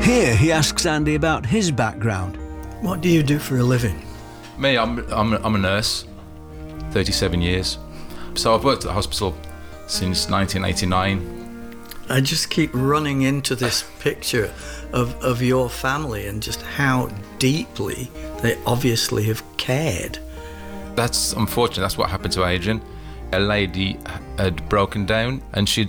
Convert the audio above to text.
Here he asks Andy about his background. What do you do for a living? Me, I'm a nurse, 37 years. So I've worked at the hospital since 1989. I just keep running into this picture of your family and just how deeply they obviously have cared. That's unfortunate. That's what happened to Adrian. A lady had broken down and she'd